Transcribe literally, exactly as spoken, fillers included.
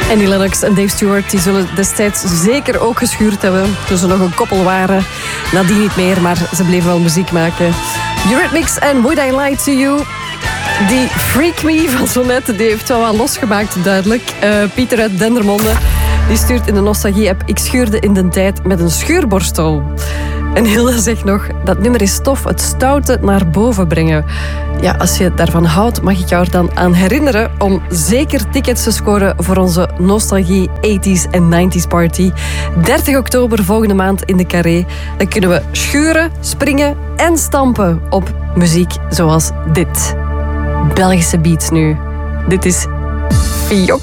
Annie Lennox en Dave Stewart die zullen destijds zeker ook geschuurd hebben toen ze nog een koppel waren. Nadien niet meer, maar ze bleven wel muziek maken. Eurythmics en Would I Lie to You. Die Freak Me van zo net, die heeft wel wat losgemaakt, duidelijk. Uh, Pieter uit Dendermonde, die stuurt in de nostalgie-app: ik schuurde in de tijd met een schuurborstel. En Hilde zegt nog: dat nummer is tof, het stoute naar boven brengen. Ja, als je daarvan houdt, mag ik jou er dan aan herinneren om zeker tickets te scoren voor onze Nostalgie tachtiger en negentiger party. dertig oktober volgende maand in de Carré. Dan kunnen we schuren, springen en stampen op muziek zoals dit. Belgische beats nu. Dit is Fiok.